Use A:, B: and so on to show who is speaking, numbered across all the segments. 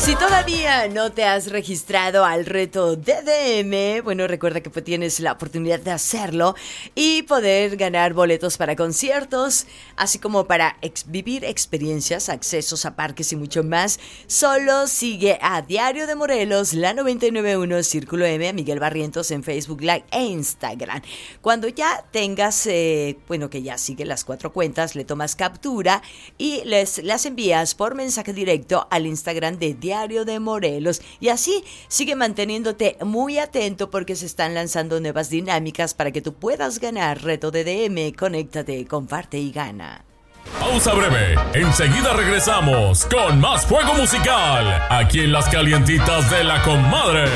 A: Si todavía no te has registrado al reto DDM, bueno, recuerda que tienes la oportunidad de hacerlo y poder ganar boletos para conciertos, así como para vivir experiencias, accesos a parques y mucho más. Solo sigue a Diario de Morelos, la 991 Círculo M, a Miguel Barrientos en Facebook Live e Instagram. Cuando ya tengas, que ya sigue las 4 cuentas, le tomas captura y las envías por mensaje directo al Instagram de Diario de Morelos, y así sigue manteniéndote muy atento porque se están lanzando nuevas dinámicas para que tú puedas ganar reto DDM. Conéctate, comparte y gana.
B: Pausa breve, enseguida regresamos con más fuego musical aquí en Las Calientitas de la Comadre.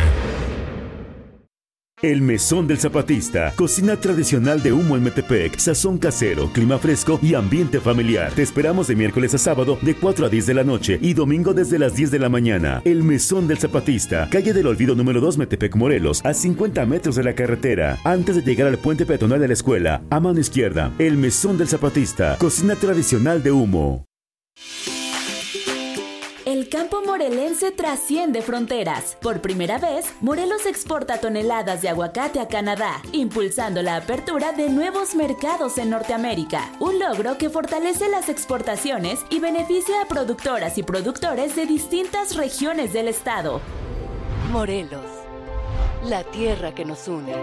C: El Mesón del Zapatista, cocina tradicional de Humo en Metepec, sazón casero, clima fresco y ambiente familiar. Te esperamos de miércoles a sábado de 4 a 10 de la noche y domingo desde las 10 de la mañana. El Mesón del Zapatista, calle del Olvido número 2, Metepec, Morelos, a 50 metros de la carretera, antes de llegar al puente peatonal de la escuela, a mano izquierda. El Mesón del Zapatista, cocina tradicional de Humo.
D: El campo morelense trasciende fronteras. Por primera vez, Morelos exporta toneladas de aguacate a Canadá, impulsando la apertura de nuevos mercados en Norteamérica. Un logro que fortalece las exportaciones y beneficia a productoras y productores de distintas regiones del estado.
E: Morelos, la tierra que nos une.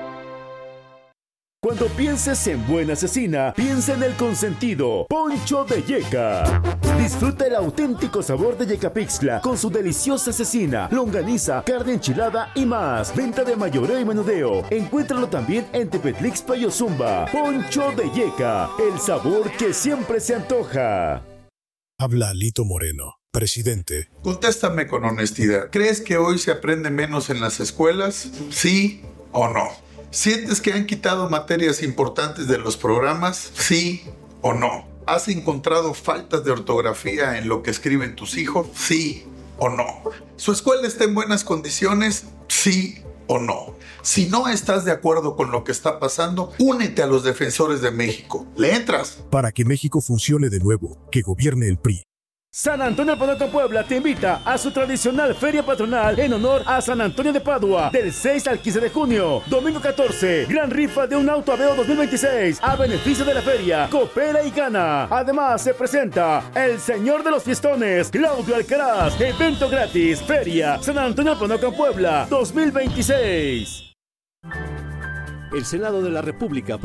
C: Cuando pienses en buena asesina, piensa en el consentido, Poncho de Yeca. Disfruta el auténtico sabor de Yecapixtla con su deliciosa asesina, longaniza, carne enchilada y más. Venta de mayoreo y menudeo. Encuéntralo también en Tepetlixpa y Ozumba. Poncho de Yeca, el sabor que siempre se antoja.
F: Habla Lito Moreno, presidente.
G: Contéstame con honestidad. ¿Crees que hoy se aprende menos en las escuelas? ¿Sí o no? ¿Sientes que han quitado materias importantes de los programas? ¿Sí o no? ¿Has encontrado faltas de ortografía en lo que escriben tus hijos? ¿Sí o no? ¿Su escuela está en buenas condiciones? ¿Sí o no? Si no estás de acuerdo con lo que está pasando, únete a los defensores de México. ¿Le entras?
F: Para que México funcione de nuevo, que gobierne el PRI.
C: San Antonio de Padua, Puebla te invita a su tradicional feria patronal en honor a San Antonio de Padua del 6 al 15 de junio. Domingo 14, gran rifa de un auto Aveo 2026 a beneficio de la feria. Coopera y gana. Además se presenta el señor de los fiestones, Claudio Alcaraz. Evento gratis, Feria San Antonio de Padua, Puebla 2026.
H: El Senado de la República